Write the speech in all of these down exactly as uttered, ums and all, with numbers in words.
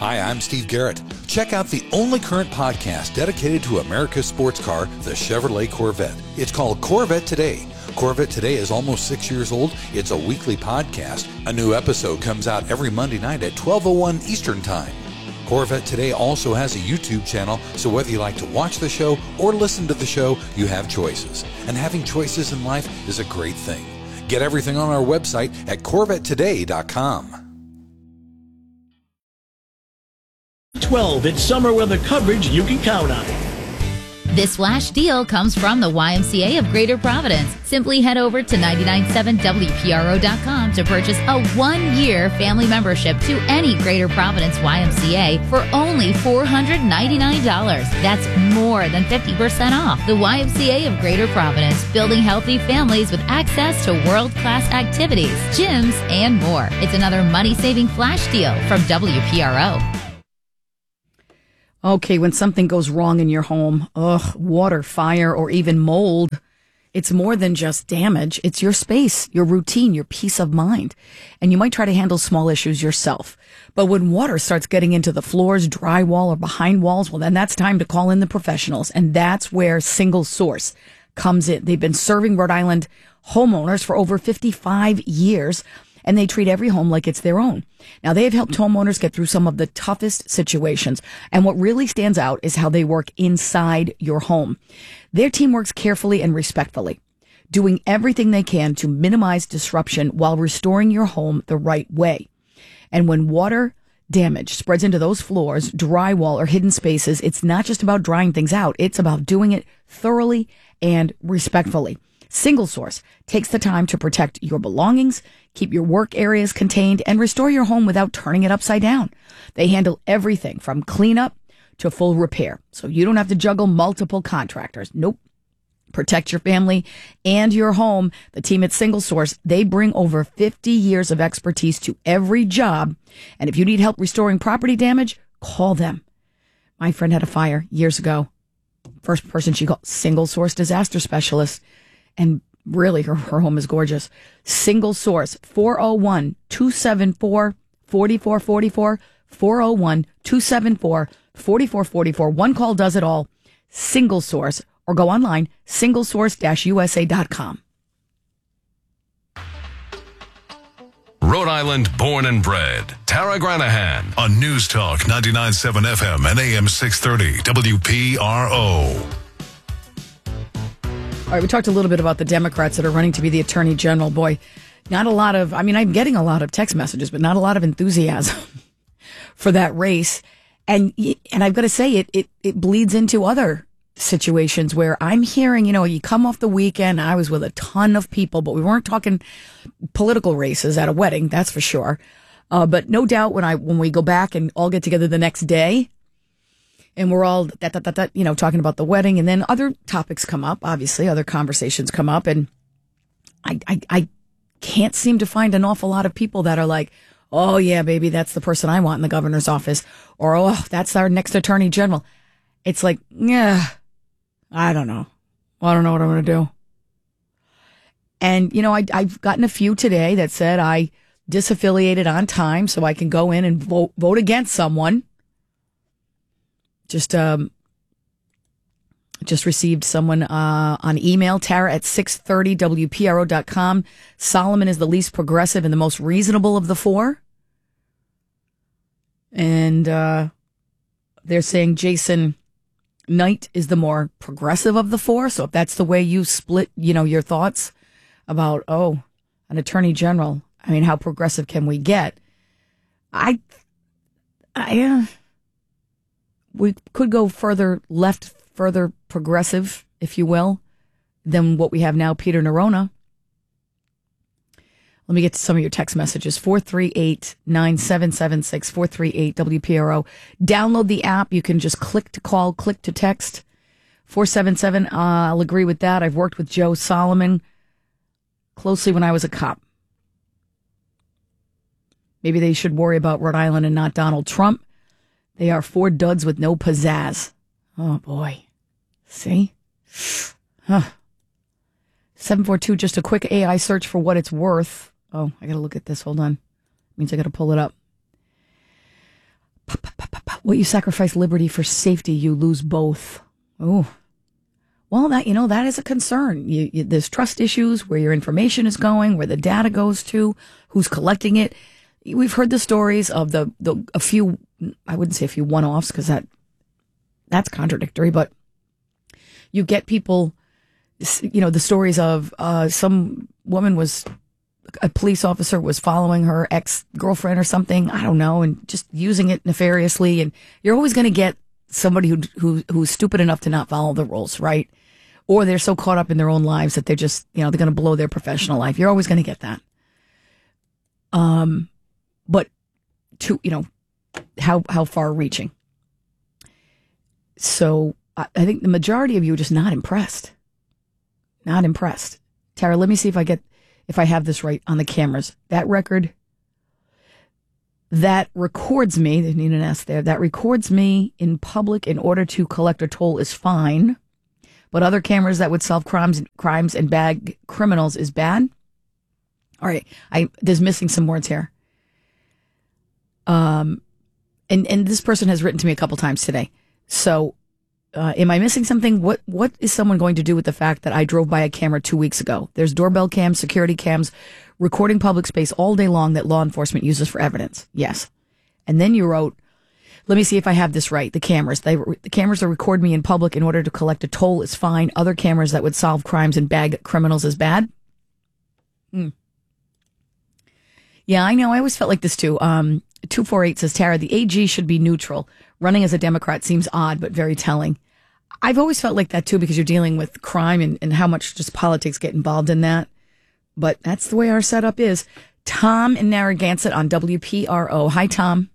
Hi, I'm Steve Garrett. Check out the only current podcast dedicated to America's sports car, the Chevrolet Corvette. It's called Corvette Today. Corvette Today is almost six years old. It's a weekly podcast. A new episode comes out every Monday night at twelve oh one Eastern Time. Corvette Today also has a YouTube channel, so whether you like to watch the show or listen to the show, you have choices. And having choices in life is a great thing. Get everything on our website at corvette today dot com. twelve, it's summer weather coverage you can count on. This flash deal comes from the Y M C A of Greater Providence. Simply head over to nine nine seven W P R O dot com to purchase a one-year family membership to any Greater Providence Y M C A for only four hundred ninety-nine dollars. That's more than fifty percent off. The Y M C A of Greater Providence, building healthy families with access to world-class activities, gyms, and more. It's another money-saving flash deal from W P R O. Okay, when something goes wrong in your home, ugh, water, fire, or even mold, it's more than just damage. It's your space, your routine, your peace of mind. And you might try to handle small issues yourself. But when water starts getting into the floors, drywall, or behind walls, well, then that's time to call in the professionals. And that's where Single Source comes in. They've been serving Rhode Island homeowners for over fifty-five years. And they treat every home like it's their own. Now, they have helped homeowners get through some of the toughest situations. And what really stands out is how they work inside your home. Their team works carefully and respectfully, doing everything they can to minimize disruption while restoring your home the right way. And when water damage spreads into those floors, drywall, or hidden spaces, it's not just about drying things out. It's about doing it thoroughly and respectfully. Single Source takes the time to protect your belongings, keep your work areas contained, and restore your home without turning it upside down. They handle everything from cleanup to full repair, so you don't have to juggle multiple contractors. Nope. Protect your family and your home. The team at Single Source, they bring over fifty years of expertise to every job. And if you need help restoring property damage, call them. My friend had a fire years ago. First person she called, Single Source disaster specialist. And really, her, her home is gorgeous. Single Source, four oh one, two seven four, four four four four, four oh one, two seven four, four four four four. One call does it all. Single Source, or go online, single source dash U S A dot com. Rhode Island born and bred. Tara Granahan on News Talk ninety-nine point seven F M and A M six thirty W P R O. All right, we talked a little bit about the Democrats that are running to be the Attorney General. Boy, not a lot of, I mean, I'm getting a lot of text messages, but not a lot of enthusiasm for that race. And and I've got to say, it, it, it bleeds into other situations where I'm hearing, you know, you come off the weekend, I was with a ton of people, but we weren't talking political races at a wedding, that's for sure. Uh, but no doubt when I when we go back and all get together the next day, and we're all, that, that, that, that, you know, talking about the wedding, and then other topics come up, obviously, other conversations come up, and I, I, I can't seem to find an awful lot of people that are like, oh, yeah, baby, that's the person I want in the governor's office, or, oh, that's our next attorney general. It's like, yeah, I don't know. I don't know what I'm going to do. And, you know, I, I've gotten a few today that said I disaffiliated on time so I can go in and vote, vote against someone. Just um, just received someone uh, on email, Tara at six thirty W P R O dot com. Solomon is the least progressive and the most reasonable of the four. And uh, they're saying Jason Knight is the more progressive of the four. So if that's the way you split, you know, your thoughts about, oh, an attorney general, I mean, how progressive can we get? I, I, uh, we could go further left, further progressive, if you will, than what we have now, Peter Nerona. Let me get to some of your text messages. four three eight, nine seven seven six, four three eight W P R O. Download the app. You can just click to call, click to text. four seven seven, uh, I'll agree with that. I've worked with Joe Solomon closely when I was a cop. Maybe they should worry about Rhode Island and not Donald Trump. They are four duds with no pizzazz. Oh, boy. See? Huh. seven four two, just a quick A I search for what it's worth. Oh, I got to look at this. Hold on. Means I got to pull it up. Well, you sacrifice liberty for safety, you lose both. Oh, well, that, you know, that is a concern. You, you, there's trust issues, where your information is going, where the data goes to, who's collecting it. We've heard the stories of the, the a few, I wouldn't say a few one-offs, because that that's contradictory, but you get people, you know, the stories of uh, some woman was, a police officer was following her ex-girlfriend or something, I don't know, and just using it nefariously. And you're always going to get somebody who, who who's stupid enough to not follow the rules, right? Or they're so caught up in their own lives that they're just, you know, they're going to blow their professional life. You're always going to get that. Um, but to, you know, how how far reaching? So I, I think the majority of you are just not impressed. Not impressed. Tara, let me see if I get, if I have this right on the cameras. That record, that records me, they need an S there, that records me in public in order to collect a toll is fine, but other cameras that would solve crimes, crimes and bag criminals is bad. All right, I there's missing some words here. Um, and and this person has written to me a couple times today. So, uh, am I missing something? What what is someone going to do with the fact that I drove by a camera two weeks ago? There's doorbell cams, security cams, recording public space all day long that law enforcement uses for evidence. Yes. And then you wrote, let me see if I have this right. The cameras, they the cameras that record me in public in order to collect a toll is fine. Other cameras that would solve crimes and bag criminals is bad. Hmm. Yeah, I know. I always felt like this too. Um, two forty-eight says, Tara, the A G should be neutral. Running as a Democrat seems odd, but very telling. I've always felt like that too, because you're dealing with crime and, and how much just politics get involved in that. But that's the way our setup is. Tom in Narragansett on W P R O. Hi, Tom.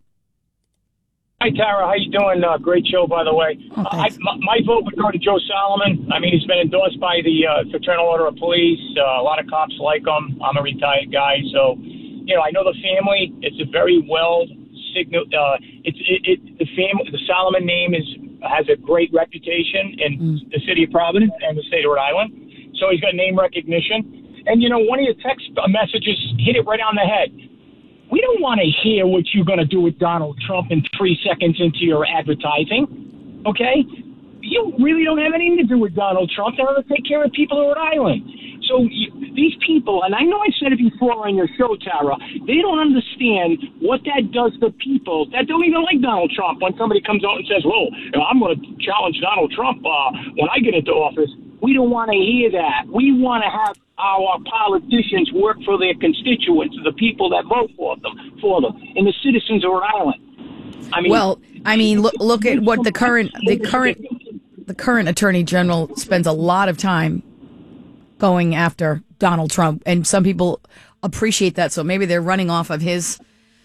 Hi, Tara. How you doing? Uh, great show, by the way. Oh, uh, I, my, my vote would go to Joe Solomon. I mean, he's been endorsed by the uh, Fraternal Order of Police. Uh, a lot of cops like him. I'm a retired guy, so you know I know the family. It's a very well signal. Uh, it's it, it the family. The Solomon name is has a great reputation in mm. the city of Providence and the state of Rhode Island. So he's got name recognition. And you know, one of your text messages hit it right on the head. We don't want to hear what you're going to do with Donald Trump in three seconds into your advertising, okay? You really don't have anything to do with Donald Trump. They're going to take care of people in Rhode Island. So you, these people, and I know I said it before on your show, Tara, they don't understand what that does to people that don't even like Donald Trump. When somebody comes out and says, well, I'm going to challenge Donald Trump uh, when I get into office, we don't want to hear that. We want to have our politicians work for their constituents, the people that vote for them, for them, and the citizens of Rhode Island. I mean, well, I mean, look, look at what the current, the current, the current Attorney General spends a lot of time going after Donald Trump, and some people appreciate that. So maybe they're running off of his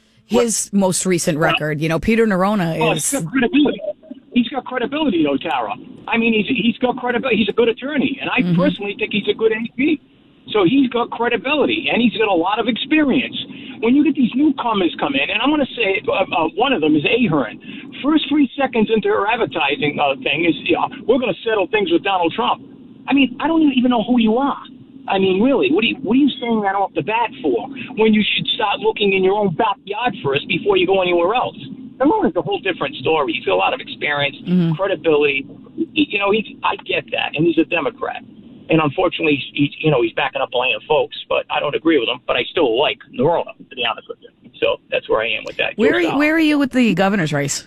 his well, most recent record. You know, Peter Nerona oh, is. He's got credibility. He's got credibility, though, Tara. I mean, he's he's got credibility. He's a good attorney, and I mm-hmm. personally think he's a good A P. So he's got credibility, and he's got a lot of experience. When you get these newcomers come in, and I'm going to say uh, uh, one of them is Ahern. First three seconds into her advertising uh, thing is, you know, we're going to settle things with Donald Trump. I mean, I don't even know who you are. I mean, really, what are you, what are you saying that off the bat for, when you should start looking in your own backyard first before you go anywhere else? Nerona is a whole different story. He's got a lot of experience, mm-hmm. credibility. You know, he's, I get that, and he's a Democrat. And unfortunately, he's, he's you know he's backing up a line of folks, but I don't agree with him. But I still like Nerona, to be honest with you. So that's where I am with that. Where are, where are you with the governor's race?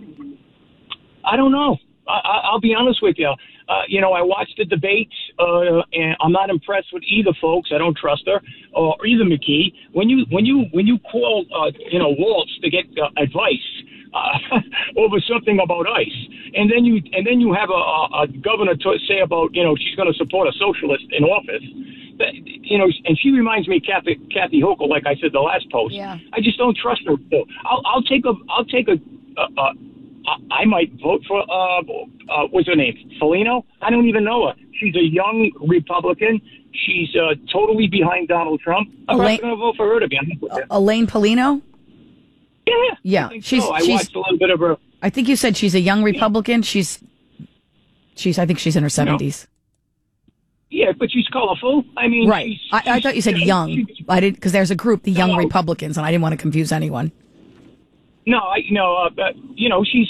I don't know. I, I'll be honest with you. Uh, you know, I watched the debates, uh, and I'm not impressed with either folks. I don't trust her, or either McKee. When you when you when you call uh, you know Waltz to get uh, advice uh, over something about ICE, and then you and then you have a, a governor to say about you know she's going to support a socialist in office. That, you know, and she reminds me of Kathy, Kathy Hochul, like I said the last post. Yeah. I just don't trust her. I'll, I'll take a I'll take a. a, a I might vote for, uh, uh, what's her name? Felino? I don't even know her. She's a young Republican. She's uh, totally behind Donald Trump. I'm Elaine, not going to vote for her, to be honest with you. Elaine Paulino? Yeah. Yeah. I she's, so. I she's, watched a little bit of her. I think you said she's a young Republican. She's, she's. I think she's in her seventies. You know? Yeah, but she's colorful. I mean, right. She's, I, I thought you said young. I did, because there's a group, the Young no. Republicans, and I didn't want to confuse anyone. No, I no, uh, but, you know, she's.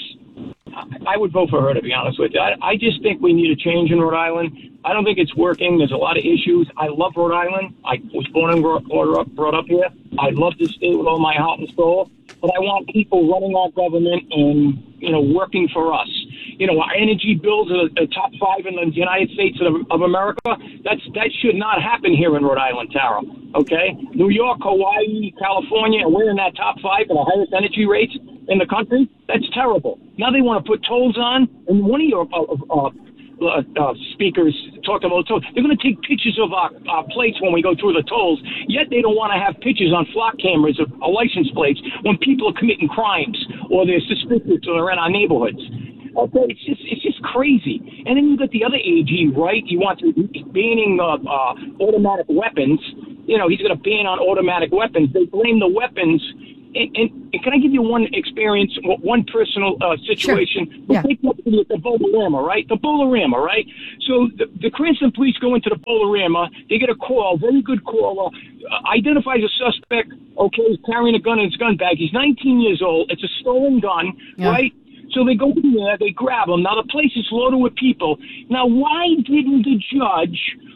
I would vote for her, to be honest with you. I, I just think we need a change in Rhode Island. I don't think it's working. There's a lot of issues. I love Rhode Island. I was born and brought up, brought up here. I love this state with all my heart and soul. But I want people running our government and, you know, working for us. You know, our energy bills are the top five in the United States of, of America. That's That should not happen here in Rhode Island, Tara. Okay? New York, Hawaii, California, we're in that top five for the highest energy rates in the country. That's terrible. Now they want to put tolls on, and one of your uh, uh, uh, uh, speakers talked about tolls. They're going to take pictures of our, our plates when we go through the tolls, yet they don't want to have pictures on flock cameras of our license plates when people are committing crimes or they're suspicious or they're in our neighborhoods. Okay, it's just it's just crazy. And then you got the other A G, right? You want to banning uh, uh, automatic weapons. You know, he's going to ban on automatic weapons. They blame the weapons. And, and, and can I give you one experience, one personal uh, situation? Sure. Yeah. We'll take the, the Bolorama, right? The Bolorama, right? So the, the Cranston police go into the Bolorama. They get a call, very good call. Uh, identifies a suspect, okay, he's carrying a gun in his gun bag. He's nineteen years old. It's a stolen gun, yeah. right? So they go in there, they grab him. Now the place is loaded with people. Now why didn't the judge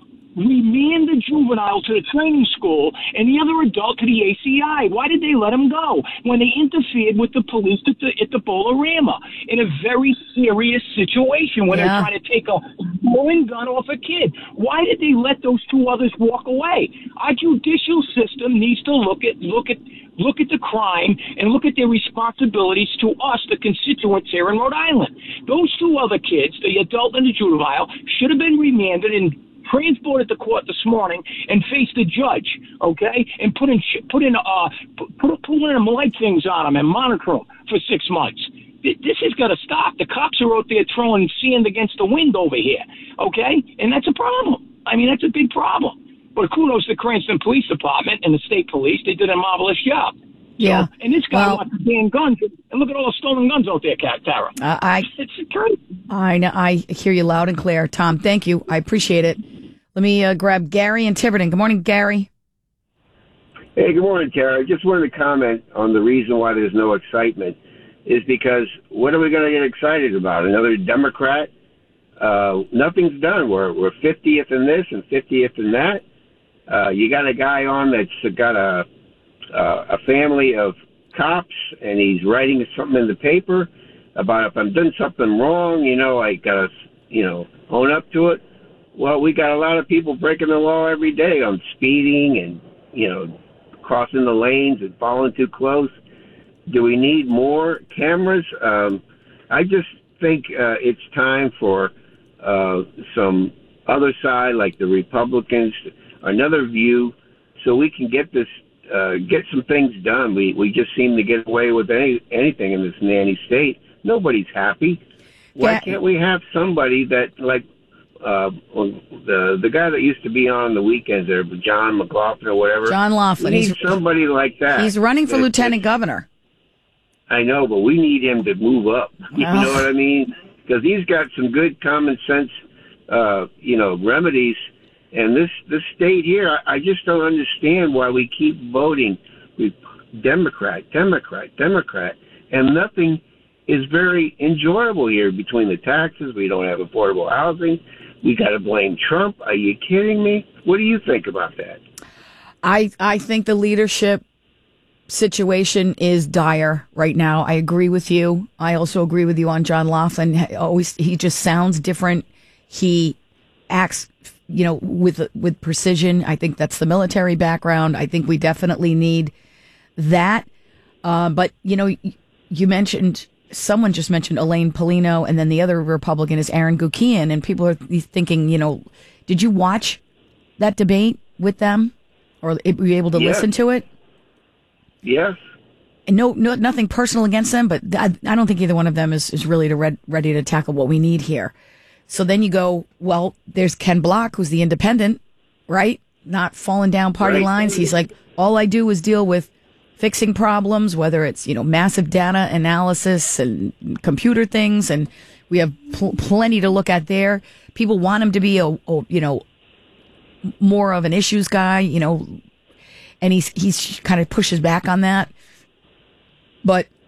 remand the juvenile to the training school and the other adult to the A C I? Why did they let him go when they interfered with the police at the, at the Bolorama in a very serious situation when yeah. they're trying to take a blowing gun off a kid? Why did they let those two others walk away? Our judicial system needs to look at look at look at the crime and look at their responsibilities to us, the constituents here in Rhode Island. Those two other kids, the adult and the juvenile, should have been remanded and transported to court this morning and face the judge, okay, and put in put in uh put put one of them light things on them and monitor them for six months. This has got to stop. The cops are out there throwing sand against the wind over here, okay, and that's a problem. I mean, that's a big problem. But kudos to the Cranston Police Department and the state police. They did a marvelous job. Yeah. So, and this guy well, wants to ban guns. And look at all the stolen guns out there, Tara. Uh, I it's crazy. I know. I hear you loud and clear, Tom. Thank you. I appreciate it. Let me uh, grab Gary in Tiverton. Good morning, Gary. Hey, good morning, Tara. Just wanted to comment on the reason why there's no excitement is because what are we going to get excited about? Another Democrat? Uh, nothing's done. We're we're fiftieth in this and fiftieth in that. Uh, you got a guy on that's got a uh, a family of cops, and he's writing something in the paper about if I'm doing something wrong, you know, I got to, you know, own up to it. Well, we got a lot of people breaking the law every day on speeding and, you know, crossing the lanes and following too close. Do we need more cameras? Um, I just think uh, it's time for uh, some other side, like the Republicans, another view, so we can get this, uh, get some things done. We we just seem to get away with any, anything in this nanny state. Nobody's happy. Why yeah. can't we have somebody that, like, uh, the the guy that used to be on the weekends there, John McLaughlin or whatever? John Laughlin. We need he's, somebody like that. He's running for that, lieutenant governor. I know, but we need him to move up. You Oh. know what I mean? Because he's got some good common sense, uh, you know, remedies. And this, this state here, I, I just don't understand why we keep voting with Democrat, Democrat, Democrat, and nothing is very enjoyable here between the taxes. We don't have affordable housing. We got to blame Trump. Are you kidding me? What do you think about that? I I think the leadership situation is dire right now. I agree with you. I also agree with you on John Laughlin. Always, he just sounds different. He acts, you know, with with precision. I think that's the military background. I think we definitely need that. Uh, but you know, you mentioned someone just mentioned Elaine Polino, and then the other Republican is Aaron Gukian, and people are thinking, you know, did you watch that debate with them, or were you able to Yes. listen to it? Yes. And no, no, nothing personal against them, but I, I don't think either one of them is, is really to red, ready to tackle what we need here. So then you go, well, there's Ken Block, who's the independent, right? Not falling down party Right. lines. He's like, all I do is deal with fixing problems, whether it's, you know, massive data analysis and computer things. And we have pl- plenty to look at there. People want him to be a, a, you know, more of an issues guy, you know, and he's, he's kind of pushes back on that. But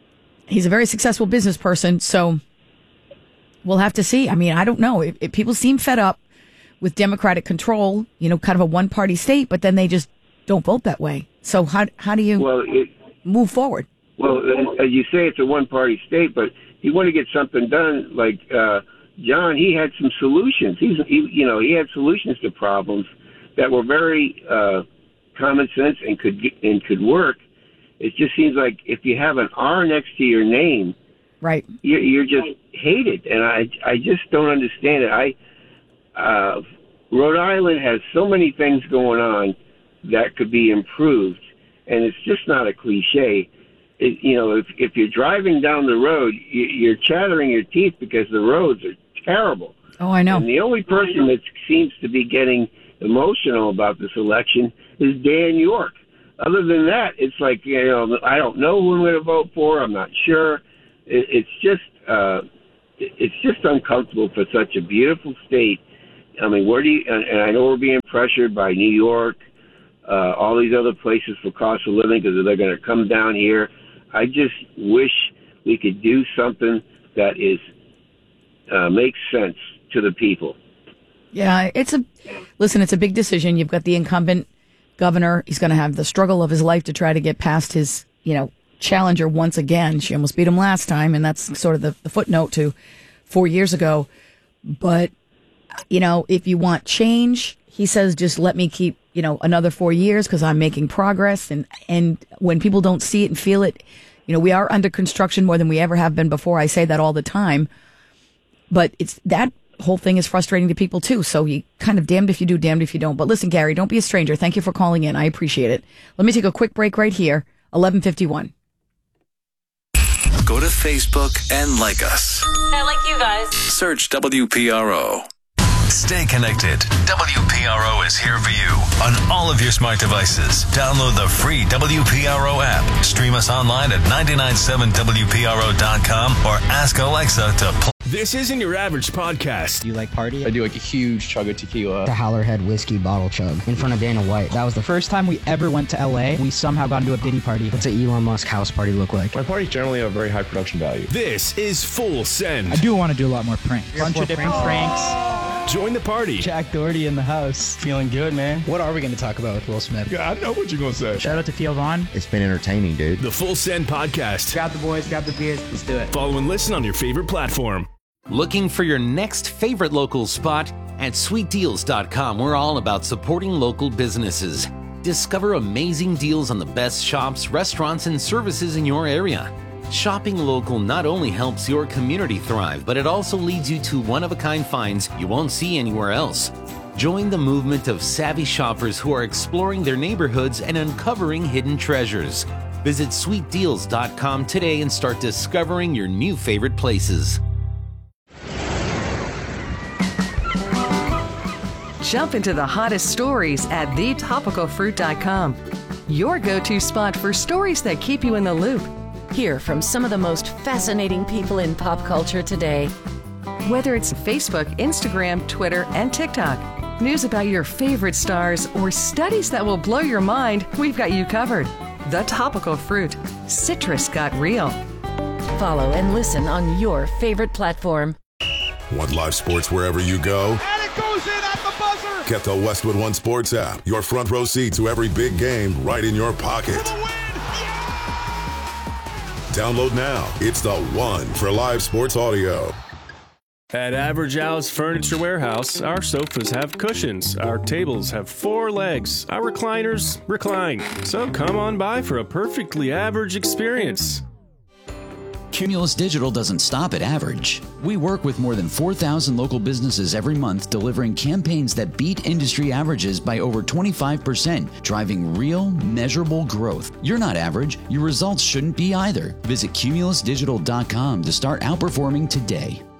he's a very successful business person, so we'll have to see. I mean, I don't know. If, if people seem fed up with Democratic control, you know, kind of a one-party state, but then they just don't vote that way. So how how do you well, it, move forward? Well, uh, you say it's a one-party state, but you want to get something done. Like uh, John, he had some solutions. He's, he, you know, he had solutions to problems that were very uh, common sense and could and could work. It just seems like if you have an R next to your name, right, you're, you're just hated, and I I just don't understand it. I uh, Rhode Island has so many things going on that could be improved, and it's just not a cliche. It, you know, if if you're driving down the road, you, you're chattering your teeth because the roads are terrible. Oh, I know. And the only person that seems to be getting emotional about this election is Dan York. Other than that, it's like, you know, I don't know who I'm going to vote for. I'm not sure. It, it's just, uh, it's just uncomfortable for such a beautiful state. I mean, where do you? And, and I know we're being pressured by New York, uh, all these other places for cost of living because they're going to come down here. I just wish we could do something that is uh, makes sense to the people. Yeah, it's a listen. It's a big decision. You've got the incumbent governor. He's going to have the struggle of his life to try to get past his, you know, challenger once again. She almost beat him last time, and that's sort of the, the footnote to four years ago. But you know, if you want change, he says, just let me keep, you know, another four years because I'm making progress. And and when people don't see it and feel it, you know, we are under construction more than we ever have been before. I say that all the time, but it's that. Whole thing is frustrating to people too. So you kind of damned if you do, damned if you don't. But listen, Gary, don't be a stranger. Thank you for calling in. I appreciate it. Let me take a quick break right here. eleven fifty-one. Go to Facebook and like us. I like you guys. Search W P R O. Stay connected. W P R O is here for you on all of your smart devices. Download the free W P R O app. Stream us online at nine nine seven W P R O dot com or ask Alexa to play. This isn't your average podcast. Do you like party? I do like a huge chug of tequila. The Howlerhead whiskey bottle chug in front of Dana White. That was the first time we ever went to L A. We somehow got into a Diddy party. What's an Elon Musk house party look like? My parties generally have very high production value. This is Full Send. I do want to do a lot more pranks. A bunch of different pranks. Join the party. Jack Doherty in the house. Feeling good, man. What are we going to talk about with Will Smith? Yeah, I know what you're going to say. Shout out to Theo Vaughn. It's been entertaining, dude. The Full Send podcast. Grab the boys, grab the beers. Let's do it. Follow and listen on your favorite platform. Looking for your next favorite local spot? At sweet deals dot com, we're all about supporting local businesses. Discover amazing deals on the best shops, restaurants, and services in your area. Shopping local not only helps your community thrive, but it also leads you to one-of-a-kind finds you won't see anywhere else. Join the movement of savvy shoppers who are exploring their neighborhoods and uncovering hidden treasures. Visit sweet deals dot com today and start discovering your new favorite places. Jump into the hottest stories at the topical fruit dot com. Your go-to spot for stories that keep you in the loop. Hear from some of the most fascinating people in pop culture today. Whether it's Facebook, Instagram, Twitter, and TikTok, news about your favorite stars, or studies that will blow your mind, we've got you covered. The Topical Fruit. Citrus got real. Follow and listen on your favorite platform. Want live sports wherever you go? And it goes in at the buzzer! Get the Westwood One Sports app. Your front row seat to every big game right in your pocket. Download now. It's the one for live sports audio. At Average Al's Furniture Warehouse, our sofas have cushions, our tables have four legs, our recliners recline. So come on by for a perfectly average experience. Cumulus Digital doesn't stop at average. We work with more than four thousand local businesses every month, delivering campaigns that beat industry averages by over twenty-five percent, driving real, measurable growth. You're not average. Your results shouldn't be either. Visit cumulus digital dot com to start outperforming today.